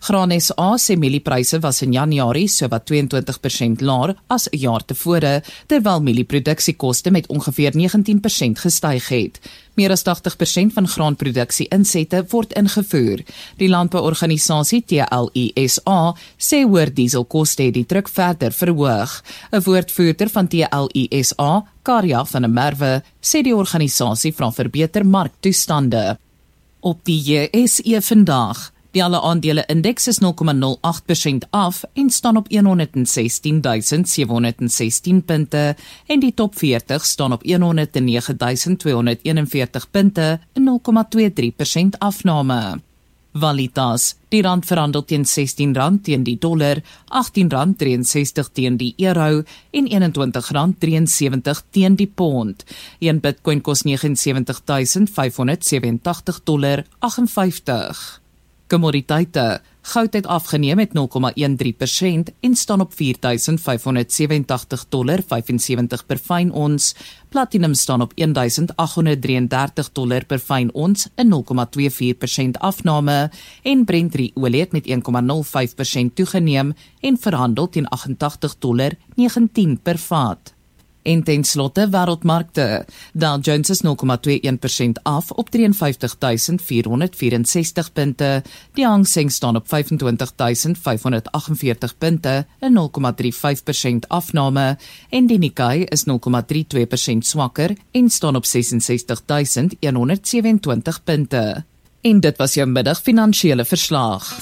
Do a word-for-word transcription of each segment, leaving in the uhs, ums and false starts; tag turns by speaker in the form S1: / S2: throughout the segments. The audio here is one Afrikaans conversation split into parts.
S1: Graan S A sê mieliepryse was in Januarie sowat tweeëntwintig persent laer as 'n jaar tevore, terwyl mielieproduksiekoste met ongeveer negentien persent gestyg het. Meer as tagtig persent van graanproduksie-insette word ingevoer. Die landbouorganisasie T L I S A sê hoër dieselkoste het die druk verder verhoog. 'n Woordvoerder van T L I S A, Karja van der Merwe, sê die organisasie vra vir beter marktoestande. Op die J S E vandag. Die alle aandele indeks is nul komma nul agt persent af en staan op honderdses tien duisend sewe honderd sestien punte en die top veertig staan op honderd nege duisend tweehonderd eenenveertig punte, 'n nul komma twee drie persent afname. Valutas, die rand verhandel teen sestien rand teen die dollar, agttien rand drieënsestig teen die euro en eenentwintig rand drieënsewentig teen die pond. Een Bitcoin kos sewenty nine thousand five hundred seventy-eight dollar aggenvyftig. Kommoditeite, goud het afgeneem met nul komma drie een persent en staan op vier duisend vyf honderd sewenty-agt dollar vyfensewentig per fyn ons. Platinum staan op een duisend agt honderd drieëndertig dollar per fyn ons, 'n nul komma twee vier persent afname, en Brent olie het met een komma nul vyf persent toegeneem en verhandel teen agentagtig dollar negentien per vat. En ten slotte wêreldmarkte. Dow Jones is nul komma twee een persent af op drieënvyftig duisend vier honderd vierensestig punte. Die Hang Seng staan op vyfentwintig duisend vyf honderd aggenveertig punte, 'n nul komma drie vyf persent afname, en die Nikkei is nul komma drie twee persent swakker en staan op ses en sestig duisend een honderd sewenentwintig punte. En dit was jou middag finansiële verslag.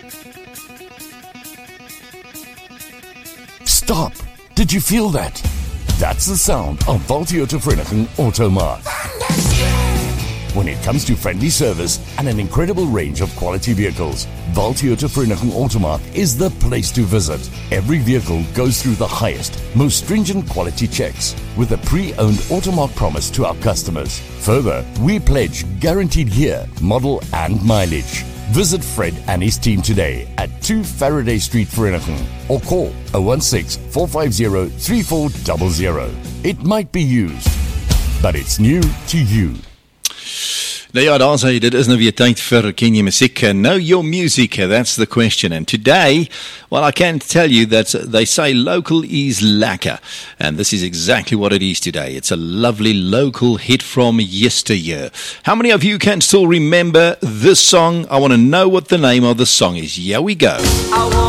S2: Stop! Did you feel that? That's the sound of Valtioto Vereniging Automark. When it comes to friendly service and an incredible range of quality vehicles, Valtioto Vereniging Automark is the place to visit. Every vehicle goes through the highest, most stringent quality checks with a pre-owned Automark promise to our customers. Further, we pledge guaranteed year, model and mileage. Visit Fred and his team today at two Faraday Street, Vereniging, or call zero one six, four five zero, three four zero zero. It might be used, but it's new to you.
S3: Nou ja, daar sê, dit is nou weer tyd vir Ken Jy Musiek, Know Your Music, that's the question. And today, well, I can tell you that they say local is lekker, and this is exactly what it is today. It's a lovely local hit from yesteryear. How many of you can still remember this song? I want to know what the name of the song is. Here we go.